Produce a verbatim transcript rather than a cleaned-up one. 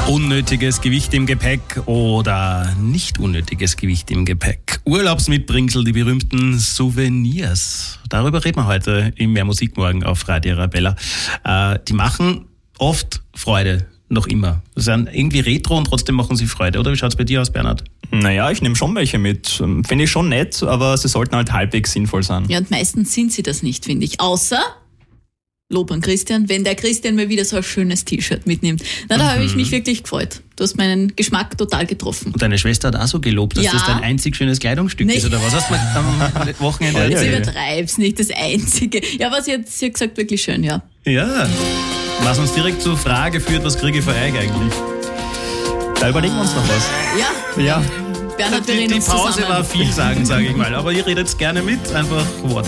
Unnötiges Gewicht im Gepäck oder nicht unnötiges Gewicht im Gepäck. Urlaubsmitbringsel, die berühmten Souvenirs. Darüber reden wir heute im Mehr Musik morgen auf Radio Arabella. Äh, die machen oft Freude, noch immer. Sie sind irgendwie retro und trotzdem machen sie Freude. Oder wie schaut's bei dir aus, Bernhard? Naja, ich nehme schon welche mit. Finde ich schon nett, aber sie sollten halt halbwegs sinnvoll sein. Ja, und meistens sind sie das nicht, finde ich. Außer Lob an Christian, wenn der Christian mal wieder so ein schönes T-Shirt mitnimmt. Na, da mhm. habe ich mich wirklich gefreut. Du hast meinen Geschmack total getroffen. Und deine Schwester hat auch so gelobt, dass ja. das dein einzig schönes Kleidungsstück nicht. ist, oder was hast du am Wochenende Jetzt erzählt? übertreib's nicht, das Einzige. Ja, was jetzt, sie hat gesagt, wirklich schön, ja. Ja, was uns direkt zur Frage führt, was kriege ich für euch eigentlich? Da überlegen wir uns noch was. Ja. Ja. Bernhard, wir die, reden die uns Pause zusammen. war viel sagen, sage ich mal. Aber ihr redet gerne mit, einfach WhatsApp.